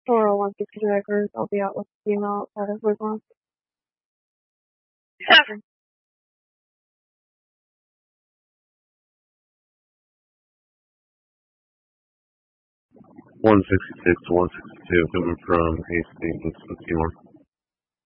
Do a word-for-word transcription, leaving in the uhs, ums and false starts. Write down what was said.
Or one sixty-two acres, I'll be out with the female outside of Wigwam. Yeah. Okay. one sixty-six to one sixty-two coming from Hastings, Seymour.